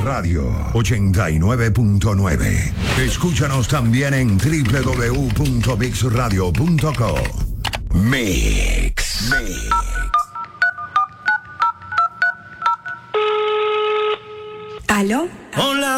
Radio 89.9. Escúchanos también en www.mixradio.co. Mix. ¿Aló? Hola.